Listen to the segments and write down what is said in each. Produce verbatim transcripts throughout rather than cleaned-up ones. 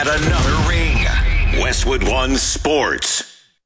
At another ring. Westwood One Sports.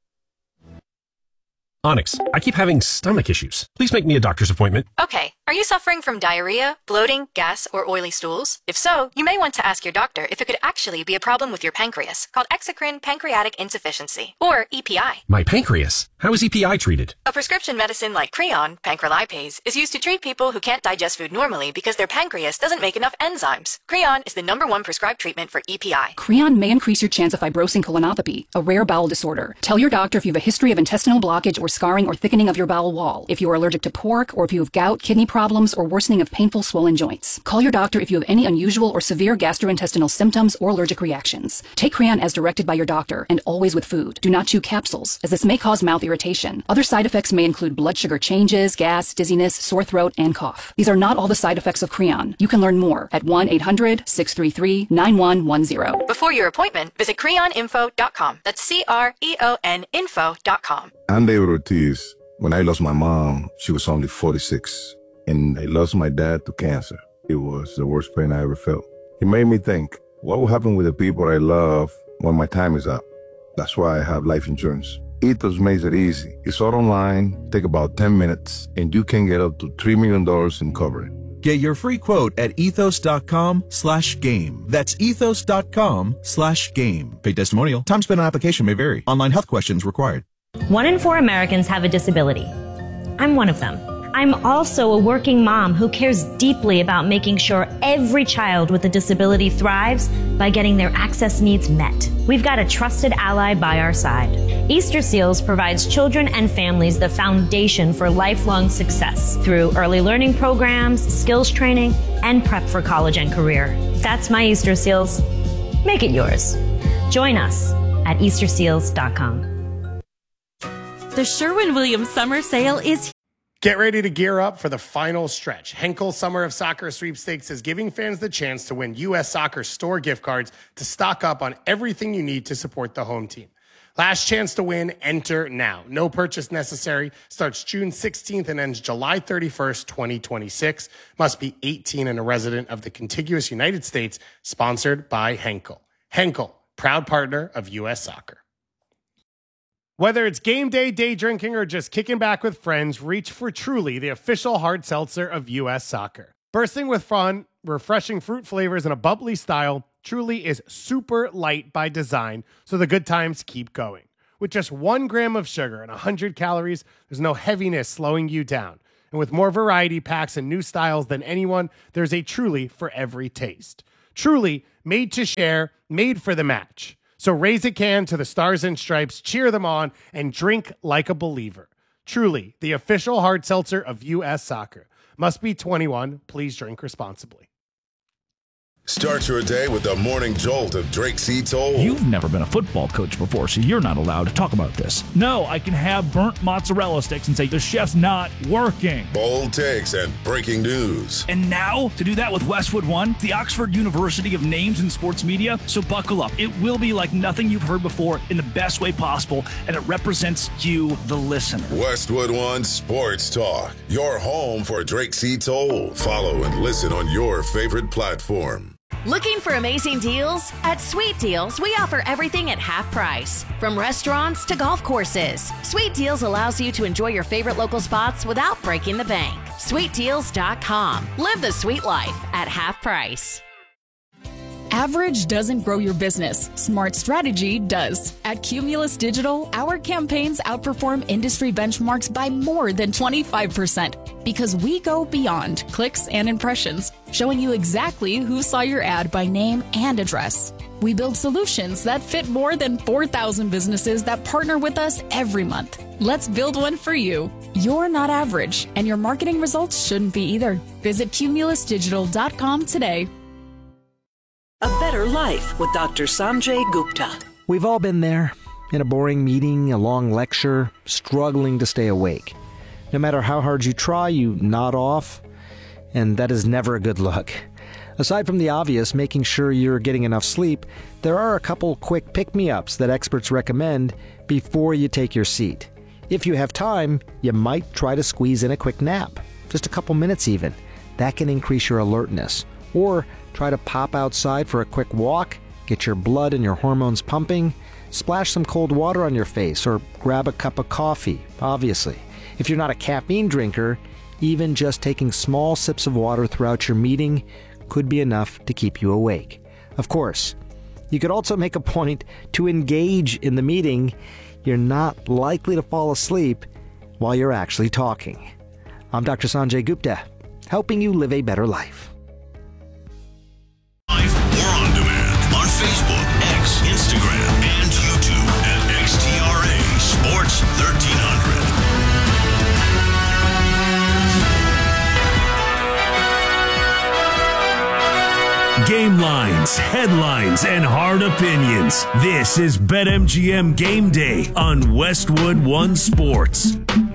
Onyx, I keep having stomach issues. Please make me a doctor's appointment. Okay. Are you suffering from diarrhea, bloating, gas, or oily stools? If so, you may want to ask your doctor if it could actually be a problem with your pancreas, called exocrine pancreatic insufficiency, or E P I. My pancreas? How is E P I treated? A prescription medicine like Creon, pancrelipase, is used to treat people who can't digest food normally because their pancreas doesn't make enough enzymes. Creon is the number one prescribed treatment for E P I. Creon may increase your chance of fibrosing colonopathy, a rare bowel disorder. Tell your doctor if you have a history of intestinal blockage or scarring or thickening of your bowel wall, if you are allergic to pork, or if you have gout, kidney problems, or worsening of painful swollen joints. Call your doctor if you have any unusual or severe gastrointestinal symptoms or allergic reactions. Take Creon as directed by your doctor, and always with food. Do not chew capsules, as this may cause mouth irritation. Other side effects may include blood sugar changes, gas, dizziness, sore throat, and cough. These are not all the side effects of Creon. You can learn more at one eight hundred, six three three, nine one one zero. Before your appointment, visit creon info dot com. That's C R E O N info dot com. I'm David Ortiz. When I lost my mom, she was only forty-six, and I lost my dad to cancer. It was the worst pain I ever felt. It made me think, what will happen with the people I love when my time is up? That's why I have life insurance. Ethos makes it easy. It's all online, take about ten minutes, and you can get up to three million dollars in coverage. Get your free quote at ethos.com slash game. That's ethos.com slash game. Paid testimonial. Time spent on application may vary. Online health questions required. One in four Americans have a disability. I'm one of them. I'm also a working mom who cares deeply about making sure every child with a disability thrives by getting their access needs met. We've got a trusted ally by our side. Easter Seals provides children and families the foundation for lifelong success through early learning programs, skills training, and prep for college and career. That's my Easter Seals. Make it yours. Join us at easter seals dot com. The Sherwin-Williams Summer Sale is. Get ready to gear up for the final stretch. Henkel Summer of Soccer Sweepstakes is giving fans the chance to win U S Soccer store gift cards to stock up on everything you need to support the home team. Last chance to win, enter now. No purchase necessary. Starts June sixteenth and ends July thirty-first, twenty twenty-six. Must be eighteen and a resident of the contiguous United States. Sponsored by Henkel. Henkel, proud partner of U S Soccer. Whether it's game day, day drinking, or just kicking back with friends, reach for Truly, the official hard seltzer of U S Soccer. Bursting with fun, refreshing fruit flavors, and a bubbly style, Truly is super light by design, so the good times keep going. With just one gram of sugar and one hundred calories, there's no heaviness slowing you down. And with more variety packs and new styles than anyone, there's a Truly for every taste. Truly, made to share, made for the match. So raise a can to the Stars and Stripes, cheer them on, and drink like a believer. Truly, the official hard seltzer of U S Soccer. Must be twenty-one. Please drink responsibly. Start your day with the morning jolt of Drake C. Toll. You've never been a football coach before, so you're not allowed to talk about this. No, I can have burnt mozzarella sticks and say the chef's not working. Bold takes and breaking news. And now, to do that with Westwood One, the Oxford University of Names in Sports Media. So buckle up. It will be like nothing you've heard before in the best way possible, and it represents you, the listener. Westwood One Sports Talk, your home for Drake C. Toll. Follow and listen on your favorite platform. Looking for amazing deals? At Sweet Deals, we offer everything at half price. From restaurants to golf courses, Sweet Deals allows you to enjoy your favorite local spots without breaking the bank. sweet deals dot com. Live the sweet life at half price. Average doesn't grow your business. Smart strategy does. At Cumulus Digital, our campaigns outperform industry benchmarks by more than twenty-five percent because we go beyond clicks and impressions, showing you exactly who saw your ad by name and address. We build solutions that fit more than four thousand businesses that partner with us every month. Let's build one for you. You're not average, and your marketing results shouldn't be either. Visit cumulus digital dot com today. A Better Life with Doctor Sanjay Gupta. We've all been there. In a boring meeting, a long lecture, struggling to stay awake. No matter how hard you try, you nod off, and that is never a good look. Aside from the obvious, making sure you're getting enough sleep, there are a couple quick pick-me-ups that experts recommend before you take your seat. If you have time, you might try to squeeze in a quick nap. Just a couple minutes even. That can increase your alertness. Or try to pop outside for a quick walk. get your blood and your hormones pumping, splash some cold water on your face or grab a cup of coffee, obviously. If you're not a caffeine drinker, even just taking small sips of water throughout your meeting could be enough to keep you awake. Of course, you could also make a point to engage in the meeting. You're not likely to fall asleep while you're actually talking. I'm Doctor Sanjay Gupta, helping you live a better life. Live or on demand on Facebook, X, Instagram, and YouTube at X T R A Sports thirteen hundred. Game lines, headlines, and hard opinions. This is BetMGM Game Day on Westwood One Sports.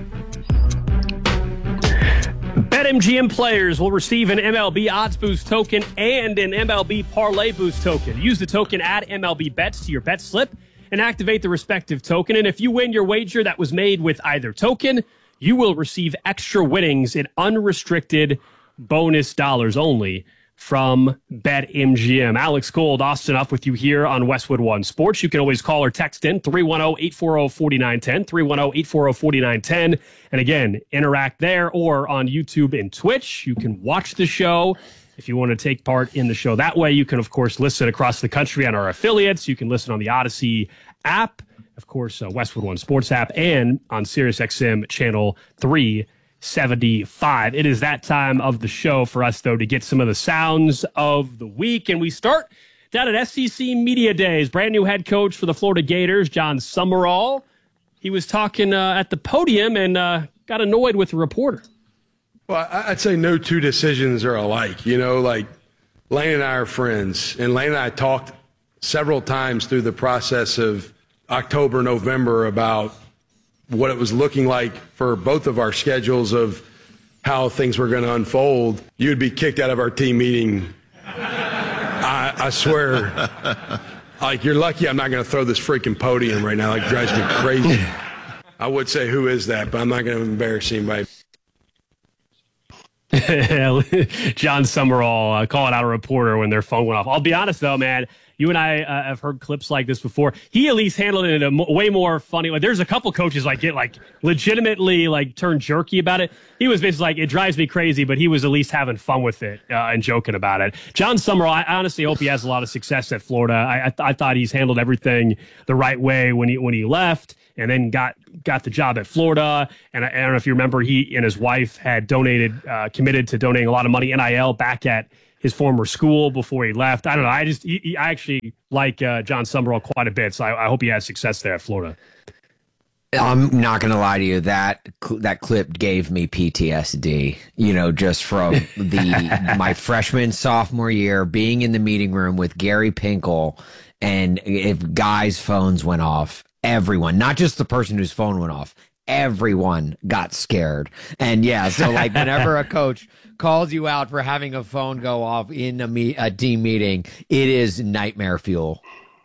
BetMGM players will receive an M L B Odds Boost token and an M L B Parlay Boost token. Use the token Add M L B Bets to your bet slip and activate the respective token. And if you win your wager that was made with either token, you will receive extra winnings in unrestricted bonus dollars only from BetMGM. Alex Gold, Austin Up with you here on Westwood One Sports. You can always call or text in three one zero, eight four zero, four nine one zero, three one zero, eight four zero, four nine one zero. And again, interact there or on YouTube and Twitch. You can watch the show if you want to take part in the show that way. You can, of course, listen across the country on our affiliates. You can listen on the Odyssey app, of course, uh, Westwood One Sports app, and on SiriusXM channel three seventy-five. It is that time of the show for us, though, to get some of the sounds of the week. And we start down at S E C Media Days. Brand new head coach for the Florida Gators, John Summerall. He was talking uh, at the podium and uh, got annoyed with the reporter. Well, I'd say no two decisions are alike. You know, like Lane and I are friends, and Lane and I talked several times through the process of October, November about what it was looking like for both of our schedules of how things were going to unfold. You would be kicked out of our team meeting. I, I swear. Like, you're lucky I'm not going to throw this freaking podium right now. Like, drives me crazy. I would say, who is that? But I'm not going to embarrass anybody. John Summerall uh, calling out a reporter when their phone went off. I'll be honest, though, man. You and I uh, have heard clips like this before. He at least handled it in a m- way more funny way. There's a couple coaches like get like legitimately like turn jerky about it. He was basically like, it drives me crazy, but he was at least having fun with it uh, and joking about it. John Summerall, I honestly hope he has a lot of success at Florida. I, I, th- I thought he's handled everything the right way when he when he left and then got got the job at Florida. And I, I don't know if you remember, he and his wife had donated, uh, committed to donating a lot of money N I L back at his former school before he left. I don't know. I just, he, he, I actually like uh, John Summerall quite a bit, so I, I hope he has success there at Florida. I'm not going to lie to you. That that clip gave me P T S D, you know, just from the my freshman, sophomore year, being in the meeting room with Gary Pinkel, and if guys' phones went off, everyone, not just the person whose phone went off, everyone got scared. And yeah, so like whenever a coach calls you out for having a phone go off in a, me- a team meeting, it is nightmare fuel.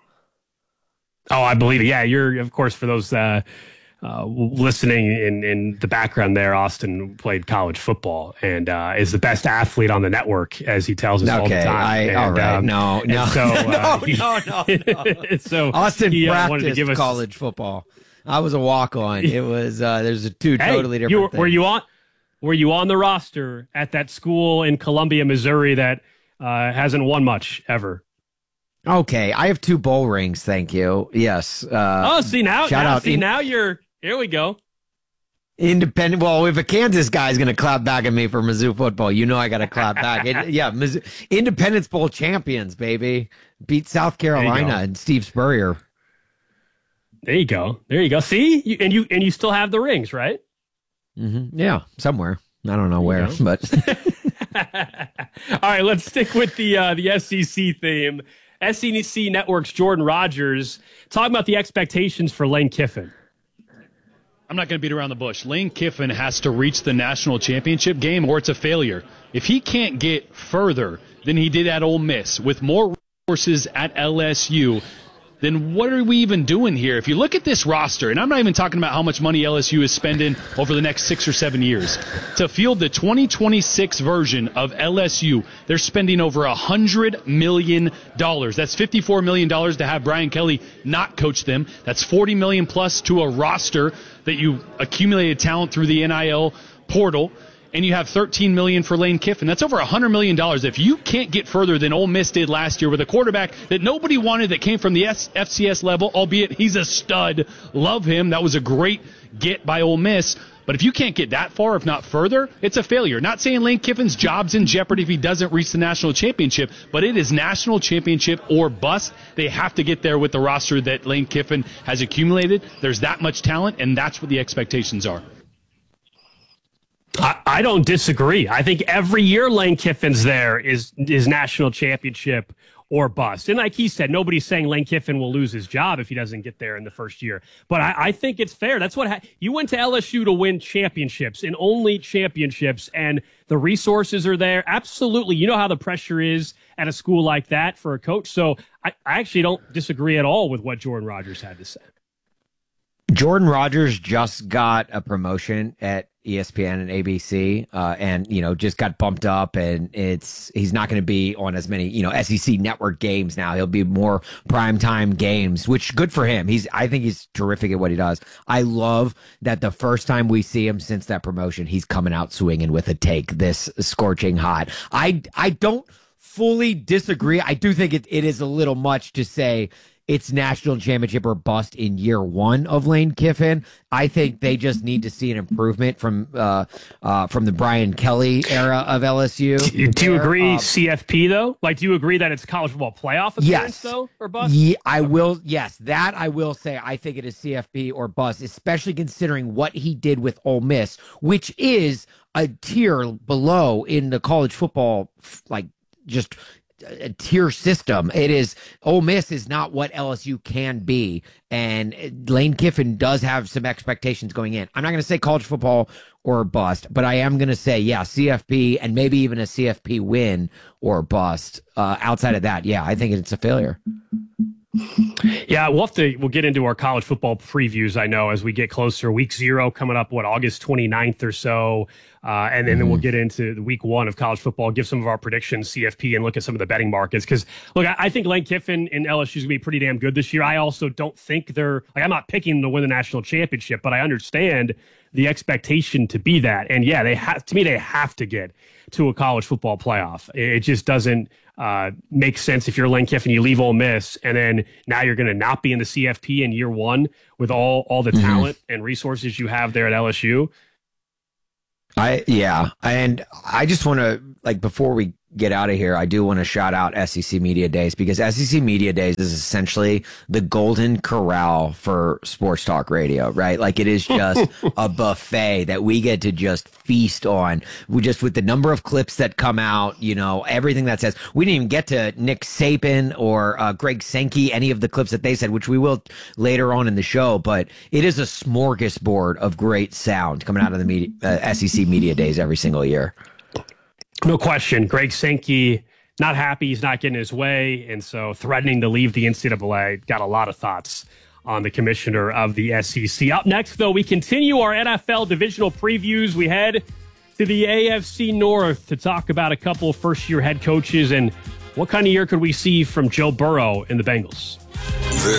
Oh, I believe it. Yeah, you're, of course, for those uh, uh, listening in, in the background there, Austin played college football and uh, is the best athlete on the network, as he tells us okay, all the time. I, and, all right, um, no, no. So, uh, no, no, no, no. so Austin he, uh, practiced wanted to give us college football. I was a walk-on. It was, uh, there's two hey, totally different you were, things. Were you on? Were you on the roster at that school in Columbia, Missouri that uh, hasn't won much ever? Okay, I have two bowl rings, thank you. Yes. Uh, oh, see now, shout now out see in, now you're here. We go. Independent. Well, if a Kansas guy's going to clap back at me for Mizzou football, you know I got to clap back. It, yeah, Mizzou, Independence Bowl champions, baby, beat South Carolina and Steve Spurrier. There you go. There you go. See, you, and you and you still have the rings, right? Mm-hmm. Yeah, somewhere. I don't know where, but. All right, let's stick with the uh, the S E C theme. S E C Network's Jordan Rogers talking about the expectations for Lane Kiffin. I'm not going to beat around the bush. Lane Kiffin has to reach the national championship game or it's a failure. If he can't get further than he did at Ole Miss with more resources at L S U, then what are we even doing here? If you look at this roster, and I'm not even talking about how much money L S U is spending over the next six or seven years, to field the twenty twenty-six version of L S U, they're spending over one hundred million dollars. That's fifty-four million dollars to have Brian Kelly not coach them. That's forty million dollars plus to a roster that you accumulated talent through the N I L portal. And you have thirteen million dollars for Lane Kiffin. That's over one hundred million dollars. If you can't get further than Ole Miss did last year with a quarterback that nobody wanted that came from the F C S level, albeit he's a stud, love him. That was a great get by Ole Miss. But if you can't get that far, if not further, it's a failure. Not saying Lane Kiffin's job's in jeopardy if he doesn't reach the national championship, but it is national championship or bust. They have to get there with the roster that Lane Kiffin has accumulated. There's that much talent, and that's what the expectations are. I, I don't disagree. I think every year Lane Kiffin's there is is national championship or bust. And like he said, nobody's saying Lane Kiffin will lose his job if he doesn't get there in the first year. But I, I think it's fair. That's what ha- you went to L S U to win championships and only championships, and the resources are there. Absolutely. You know how the pressure is at a school like that for a coach. So I, I actually don't disagree at all with what Jordan Rodgers had to say. Jordan Rodgers just got a promotion at E S P N and A B C, uh, and, you know, just got bumped up, and it's, he's not going to be on as many, you know, S E C network games now. He'll be more primetime games, which good for him. He's, I think he's terrific at what he does. I love that the first time we see him since that promotion, he's coming out swinging with a take this scorching hot. I, I don't fully disagree. I do think it, it is a little much to say it's national championship or bust in year one of Lane Kiffin. I think they just need to see an improvement from uh, uh, from the Brian Kelly era of L S U. Do, do you there. agree um, C F P, though? Like, do you agree that it's college football playoff appearance, yes. though, or bust? Yeah, I will. Yes, that I will say. I think it is C F P or bust, especially considering what he did with Ole Miss, which is a tier below in the college football, like, just a tier system. It is, Ole Miss is not what L S U can be, and Lane Kiffin does have some expectations going in. I'm not going to say college football or bust, but I am going to say, yeah, C F P and maybe even a C F P win or bust. Uh, outside of that, yeah, I think it's a failure. Yeah, we'll have to, we'll get into our college football previews, I know, as we get closer. Week zero coming up, what, August twenty-ninth or so. Uh, and, and then we'll get into the week one of college football, give some of our predictions, C F P, and look at some of the betting markets. Because, look, I, I think Lane Kiffin and L S U is going to be pretty damn good this year. I also don't think they're, like, I'm not picking them to win the national championship, but I understand the expectation to be that. And, yeah, they have, to me, they have to get to a college football playoff. It just doesn't uh, make sense if you're Lane Kiffin, you leave Ole Miss, and then now you're going to not be in the C F P in year one with all, all the mm-hmm. talent and resources you have there at L S U. I yeah, and I just want to, like, before we get out of here, I do want to shout out S E C Media Days, because S E C Media Days is essentially the golden corral for sports talk radio, right? Like, it is just a buffet that we get to just feast on. We just, with the number of clips that come out, you know, everything that says, we didn't even get to Nick Saban or uh, Greg Sankey, any of the clips that they said, which we will later on in the show, but it is a smorgasbord of great sound coming out of the media, uh, S E C Media Days every single year. No question. Greg Sankey, not happy he's not getting his way, and so threatening to leave the N C double A. Got a lot of thoughts on the commissioner of the S E C. Up next, though, we continue our N F L divisional previews. We head to the A F C North to talk about a couple of first-year head coaches and what kind of year could we see from Joe Burrow and the Bengals.